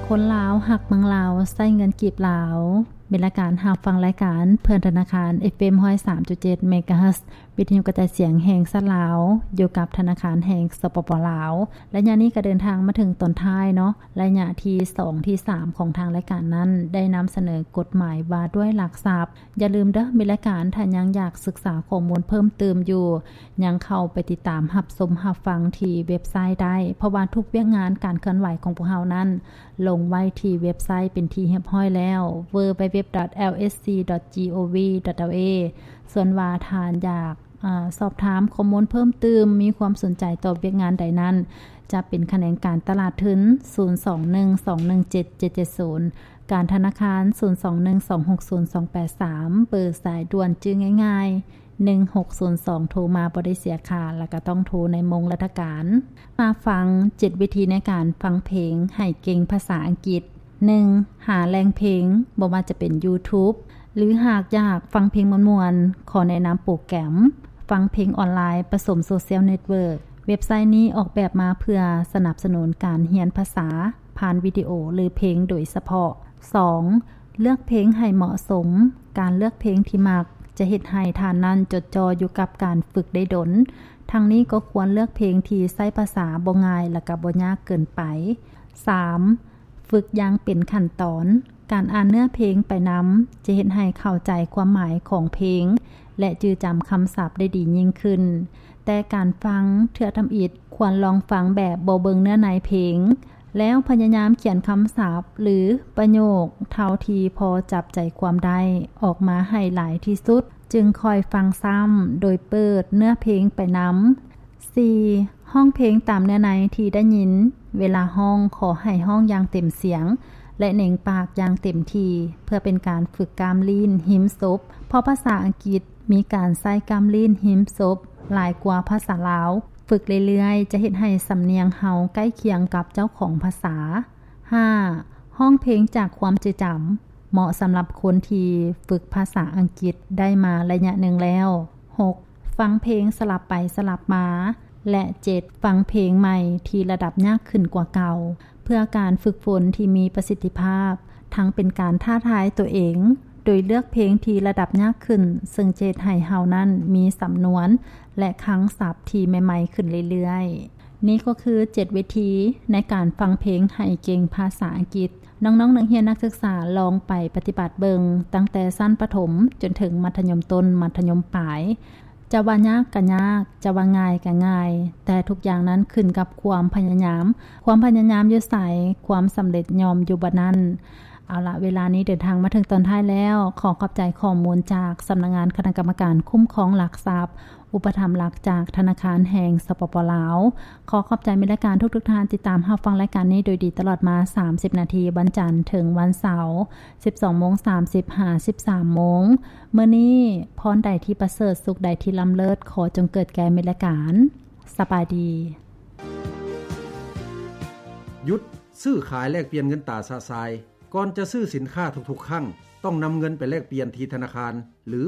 คนลาวหักเมืองลาวใช้เงินกีบลาวเป็นรายการรับฟังรายการเพื่อนธนาคาร FM 103.7 เมกะเฮิรตซ์วิทยุกระจายเสียงแห่งสลาวอยู่กับธนาคารแห่งสปป.ลาวและยามนี้ก็เดินทางมาถึงตอนท้ายเนาะระยะที่2ที่3ของทางรายการนั้นได้นำเสนอกฎหมายว่าด้วยหลักทรัพย์อย่าลืมเด้อมีรายการถ้ายังอยากศึกษาข้อมูลเพิ่มเติมอยู่ยังเข้าไปติดตามรับชมรับฟังที่เว็บไซต์ได้เพราะว่าทุกเวียกงานการเคลื่อนไหวของพวกเรานั้นลงไว้ที่เว็บไซต์เป็นที่เรียบร้อยแล้ว www.lsc.gov.la ส่วนว่าทานอยากสอบถามข้อมูลเพิ่มเติมมีความสนใจต่อเวียกงานใดนั้นจะเป็นแขนงการตลาดทุน 0212177770 การธนาคาร 0212602283 เบอร์สายด่วนจื้อง่ายๆ1602โทรมาบ่ได้เสียค่าแล้วก็ต้องโทรในมงราชการมาฟัง7วิธีในการฟังเพลงให้เก่งภาษาอังกฤษ 1. หาแหล่งเพลงบ่ว่าจะเป็น YouTube หรือหากอยากฟังเพลงม่วนๆขอแนะนำโปรแกรมฟังเพลงออนไลน์ผสมโซเชียลเน็ตเวิร์กเว็บไซต์นี้ออกแบบมาเพื่อสนับสนุนการเรียนภาษาผ่านวิดีโอหรือเพลงโดยเฉพาะ 2. เลือกเพลงให้เหมาะสมการเลือกเพลงที่มักจะเฮ็ดให้ท่านนั้นจดจ่ออยู่กับการฝึกได้ดลทั้งนี้ก็ควรเลือกเพลงที่ใช้ภาษาบ่ง่ายและก็บ่ยากเกินไป 3. ฝึกอย่างเป็นขั้นตอนการอ่านเนื้อเพลงไปนำจะเฮ็ดให้เข้าใจความหมายของเพลงและจื้อจำคำศัพท์ได้ดียิ่งขึ้นแต่การฟังเทื่อทำอิฐควรลองฟังแบบบ่เบิ่งเนื้อในเพลงแล้วพยายามเขียนคำศัพท์หรือประโยคเท่าที่พอจับใจความได้ออกมาให้หลายที่สุดจึงคอยฟังซ้ำโดยเปิดเนื้อเพลงไปนำ 4. ห้องเพลงตามเนื้อในที่ได้ยินเวลาห้องขอให้ห้องอย่างเต็มเสียงและเน่งปากอย่างเต็มทีเพื่อเป็นการฝึกกล้ามลิ้นหิมซบเพราะภาษาอังกฤษมีการใช้กล้ามลิ้นหิมซบหลายกว่าภาษาลาวฝึกเรื่อยๆจะเฮ็ดให้สำเนียงเฮาใกล้เคียงกับเจ้าของภาษา 5. ห้องเพลงจากความจำเหมาะสำหรับคนที่ฝึกภาษาอังกฤษได้มาระยะหนึ่งแล้ว 6. ฟังเพลงสลับไปสลับมาและ 7. ฟังเพลงใหม่ที่ระดับยากขึ้นกว่าเก่าเพื่อการฝึกฝนที่มีประสิทธิภาพทั้งเป็นการท้าทายตัวเองโดยเลือกเพลงที่ระดับยากขึ้นซึ่งเจตให้เฮานั้นมีสำนวนและคำศัพท์ที่ใหม่ๆขึ้นเรื่อยๆนี่ก็คือ7วิธีในการฟังเพลงให้เก่งภาษาอังกฤษน้องๆนักเรียนนักศึกษาลองไปปฏิบัติเบิงตั้งแต่ชั้นประถมจนถึงมัธยมต้นมัธยมปลายจะว่ายากก็ยากจะว่าง่ายก็ง่ายแต่ทุกอย่างนั้นขึ้นกับความพยายามอยู่ไสความสำเร็จยอมอยู่บ่นั้นเอาละเวลานี้เดินทางมาถึงตอนท้ายแล้วขอขอบใจข้อมูลจากสำนักงานคณะกรรมการคุ้มครองหลักทรัพย์อุปถัมภ์หลักจากธนาคารแห่งสปป.ลาวขอขอบใจมิตรรายการทุกท่านติดตามรับฟังรายการนี้โดยดีตลอดมา30นาทีวันจันทร์ถึงวันเสาร์ 12:30 13:00 น.มื้อนี้พรใดที่ประเสริฐสุขใดที่ล้ำเลิศขอจงเกิดแก่มิตรรายการสบายดีหยุดซื้อขายแลกเปลี่ยนเงินตราสะทรายก่อนจะซื้อสินค้าทุกๆครั้งต้องนำเงินไปแลกเปลี่ยนที่ธนาคารหรือ